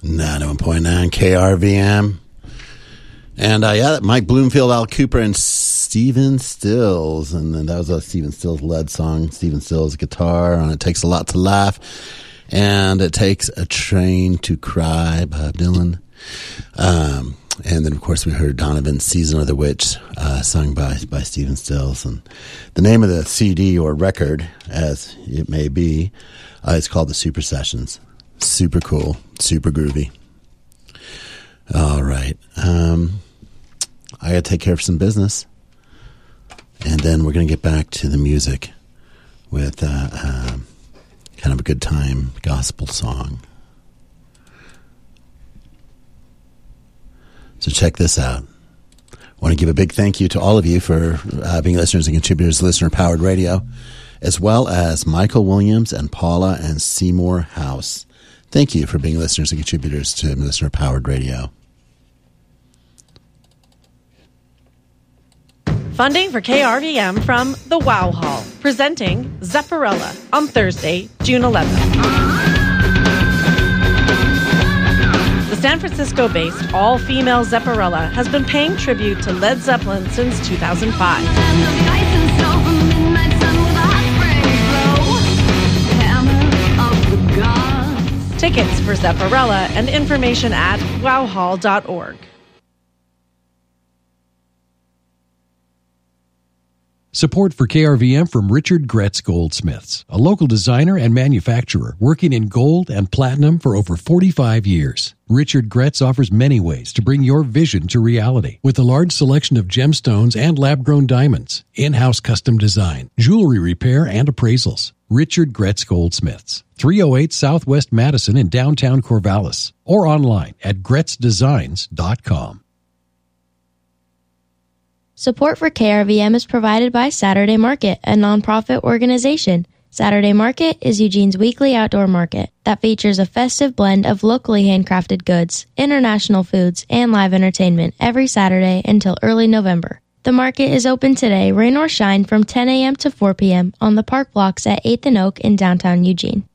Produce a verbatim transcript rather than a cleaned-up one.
ninety-one point nine K R V M. And uh, yeah, Mike Bloomfield, Al Cooper, and Stephen Stills. And then that was a Stephen Stills led song. Stephen Stills guitar on It Takes a Lot to Laugh. And It Takes a Train to Cry, Bob Dylan. Um, and then, of course, we heard Donovan's Season of the Witch, uh, sung by, by Stephen Stills. And the name of the C D or record, as it may be, uh, is called The Super Sessions. Super cool, super groovy. All right. Um, I got to take care of some business. And then we're going to get back to the music with uh, uh, kind of a good time gospel song. So check this out. I want to give a big thank you to all of you for uh, being listeners and contributors to Listener Powered Radio, as well as Michael Williams and Paula and Seymour House. Thank you for being listeners and contributors to Listener Powered Radio. Funding for K R V M from the Wow Hall, presenting Zepparella on Thursday, June eleventh. The San Francisco-based all-female Zepparella has been paying tribute to Led Zeppelin since two thousand five. Tickets for Zepparella and information at wow hall dot org. Support for K R V M from Richard Gretz Goldsmiths, a local designer and manufacturer working in gold and platinum for over forty-five years. Richard Gretz offers many ways to bring your vision to reality with a large selection of gemstones and lab-grown diamonds, in-house custom design, jewelry repair, and appraisals. Richard Gretz Goldsmiths, three oh eight Southwest Madison in downtown Corvallis, or online at gretz designs dot com. Support for K R V M is provided by Saturday Market, a nonprofit organization. Saturday Market is Eugene's weekly outdoor market that features a festive blend of locally handcrafted goods, international foods, and live entertainment every Saturday until early November. The market is open today, rain or shine, from ten a.m. to four p.m. on the park blocks at eighth and Oak in downtown Eugene.